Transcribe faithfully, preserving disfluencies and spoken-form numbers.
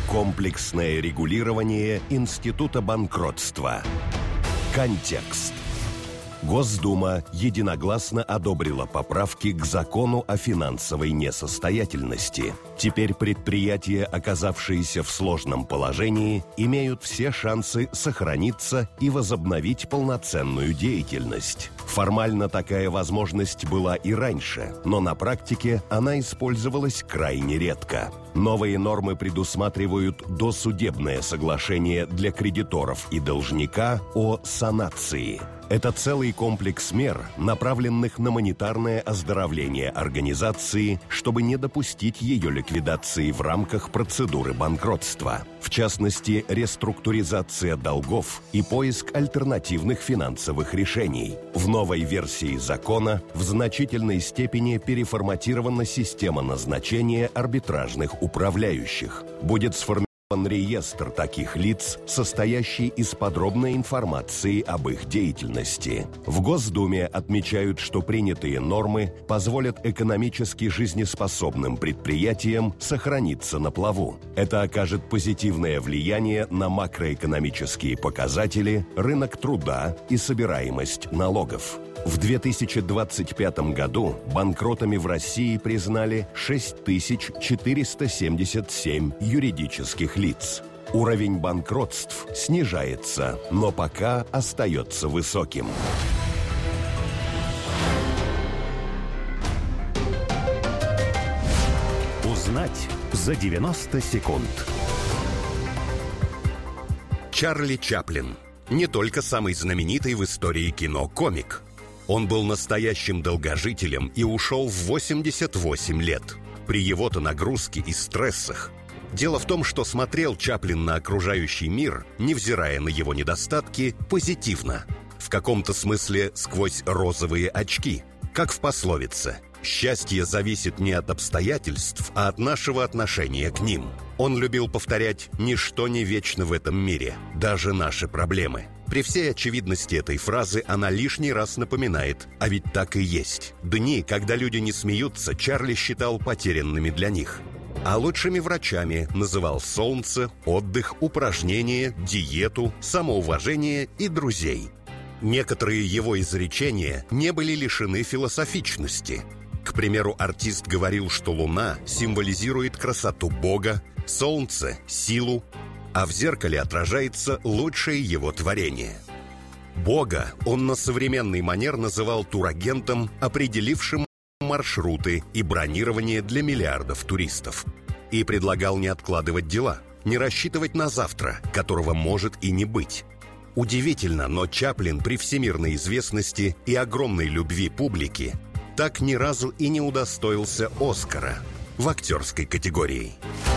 Комплексное регулирование института банкротства. Контекст. Госдума единогласно одобрила поправки к закону о финансовой несостоятельности. Теперь предприятия, оказавшиеся в сложном положении, имеют все шансы сохраниться и возобновить полноценную деятельность. Формально такая возможность была и раньше, но на практике она использовалась крайне редко. Новые нормы предусматривают досудебное соглашение для кредиторов и должника о санации. Это целый комплекс мер, направленных на монетарное оздоровление организации, чтобы не допустить ее ликвидации в рамках процедуры банкротства. В частности, реструктуризация долгов и поиск альтернативных финансовых решений. В новой версии закона в значительной степени переформатирована система назначения арбитражных управляющих. Будет сформирован реестр таких лиц, состоящий из подробной информации об их деятельности. В Госдуме отмечают, что принятые нормы позволят экономически жизнеспособным предприятиям сохраниться на плаву. Это окажет позитивное влияние на макроэкономические показатели, рынок труда и собираемость налогов. В две тысячи двадцать пятом году банкротами в России признали шесть тысяч четыреста семьдесят семь юридических лиц. Уровень банкротств снижается, но пока остается высоким. Узнать за девяносто секунд. Чарли Чаплин. Не только самый знаменитый в истории кино комик. Он был настоящим долгожителем и ушел в восемьдесят восемь лет. При его-то нагрузке и стрессах. Дело в том, что смотрел Чаплин на окружающий мир, невзирая на его недостатки, позитивно. В каком-то смысле сквозь розовые очки. Как в пословице: «Счастье зависит не от обстоятельств, а от нашего отношения к ним». Он любил повторять: «Ничто не вечно в этом мире, даже наши проблемы». При всей очевидности этой фразы она лишний раз напоминает: а ведь так и есть. Дни, когда люди не смеются, Чарли считал потерянными для них. А лучшими врачами называл солнце, отдых, упражнения, диету, самоуважение и друзей. Некоторые его изречения не были лишены философичности. К примеру, артист говорил, что луна символизирует красоту Бога, солнце – силу, а в зеркале отражается лучшее его творение. Бога он на современный манер называл турагентом, определившим маршруты и бронирование для миллиардов туристов. И предлагал не откладывать дела, не рассчитывать на завтра, которого может и не быть. Удивительно, но Чаплин при всемирной известности и огромной любви публики так ни разу и не удостоился Оскара в актерской категории.